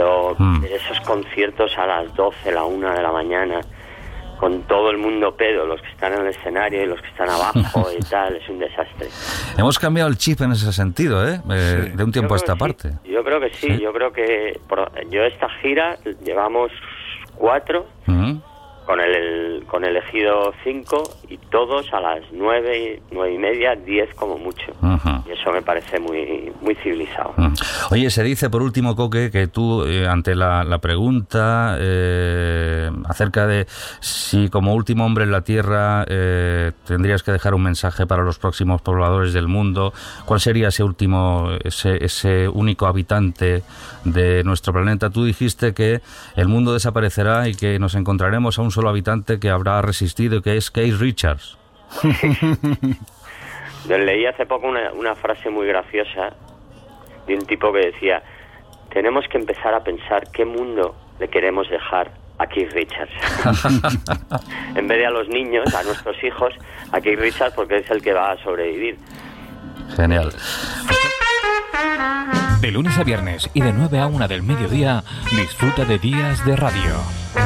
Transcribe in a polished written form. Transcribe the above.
Pero esos conciertos a las 12, la 1 de la mañana, con todo el mundo pedo, los que están en el escenario y los que están abajo y tal, es un desastre. Hemos cambiado el chip en ese sentido, ¿eh? Sí. De un tiempo a esta parte. Yo creo que sí. Yo creo que yo esta gira llevamos 4, con el Ejido 5, y todos a las 9, 9 y media, 10 como mucho. Y eso me parece muy, muy civilizado. Oye, se dice por último, Coque, que tú, ante la pregunta acerca de si como último hombre en la Tierra tendrías que dejar un mensaje para los próximos pobladores del mundo, ¿cuál sería ese único habitante de nuestro planeta? Tú dijiste que el mundo desaparecerá y que nos encontraremos a un solo habitante que habrá resistido, que es Keith Richards. Leí hace poco una frase muy graciosa de un tipo que decía: tenemos que empezar a pensar qué mundo le queremos dejar a Keith Richards. En vez de a los niños, a nuestros hijos, a Keith Richards, porque es el que va a sobrevivir. Genial. De lunes a viernes y de 9 a 1 del mediodía, disfruta de Días de Radio.